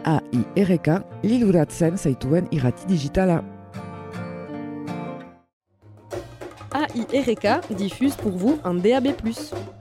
AIRK liluratzen zaituen irrati digitala. AIRK diffuse pour vous un DAB+.